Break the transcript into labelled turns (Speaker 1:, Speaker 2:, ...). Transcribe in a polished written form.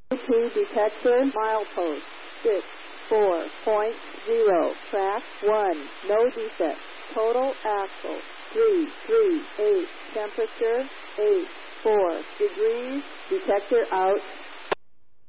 Speaker 1: to detector milepost 64.0. Track 1. No defect. Total axle 338. Temperature 84 degrees. Detector out.